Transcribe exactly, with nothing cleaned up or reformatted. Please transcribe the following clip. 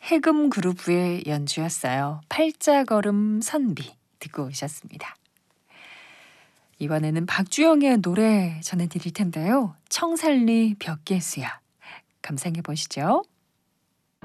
해금 그루브의 연주였어요. 팔자걸음 선비 듣고 오셨습니다. 이번에는 박주영의 노래 전해드릴 텐데요. 청살리 벽계수야 감상해 보시죠.